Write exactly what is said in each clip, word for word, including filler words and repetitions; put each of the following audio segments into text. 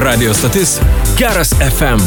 Radio stotis Geras F M.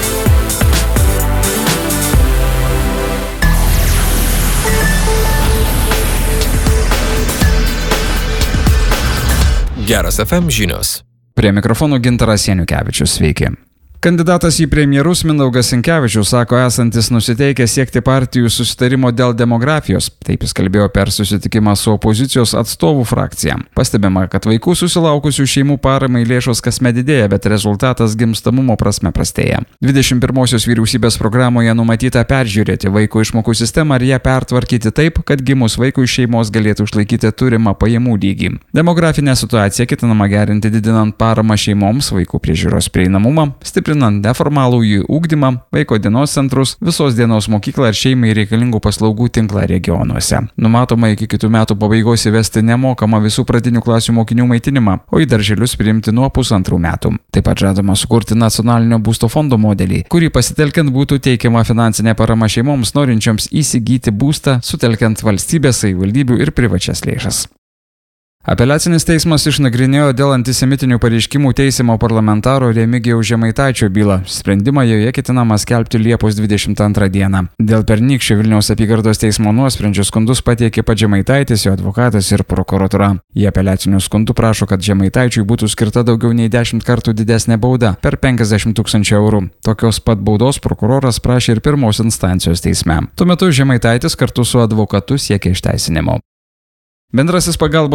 Geras F M žinios. Prie mikrofonų Gintaras Janukevičius, sveiki. Kandidatas į premjerus Mindaugas Sinkevičius sako esantis nusiteikę siekti partijų susitarimo dėl demografijos. Taip jis kalbėjo per susitikimą su opozicijos atstovų frakcija. Pastebima, kad vaikų susilaukusių šeimų paramai lėšos kasmet didėja, bet rezultatas gimstamumo prasme prastėja. dvidešimt pirmosios vyriausybės programoje numatyta peržiūrėti vaiko išmokų sistemą ir ją pertvarkyti taip, kad gimus vaikui šeimos galėtų išlaikyti turimą pajamų lygį. Demografinę situaciją ketinama gerinti didinant paramą šeimoms, vaikų priežiūros prieinamumą, stiprinant neformalųjį ugdymą, vaiko dienos centrus, visos dienos mokyklą ir šeimai reikalingų paslaugų tinklą regionuose. Numatoma iki kitų metų pabaigos įvesti nemokamą visų pradinių klasių mokinių maitinimą, o į darželius priimti nuo pusantrų metų. Taip pat žadama sukurti nacionalinio būsto fondo modelį, kurį pasitelkiant būtų teikiama finansinė parama šeimoms norinčioms įsigyti būstą, sutelkiant valstybės, savivaldybių ir privačias lėšas. Apeliacinis teismas išnagrinėjo dėl antisemitinių pareiškimų teisiamo parlamentaro Remigijaus Žemaitaičio bylą. Sprendimą joje ketinama skelbti Liepos dvidešimt antrą dieną. Dėl pernykščio Vilniaus apygardos teismo nuosprendžio skundus pateikė pats Žemaitaitis, jo advokatas ir prokuratūra. Jie apeliaciniu skundu prašo, kad Žemaitaičiui būtų skirta daugiau nei dešimt kartų didesnė bauda per penkiasdešimt tūkstančių eurų. Tokios pat baudos prokuroras prašė ir pirmos instancijos teisme. Tuo metu Žemaitaitis kartu su advokatu siekia išteisinimo. Bendrasis pagalbos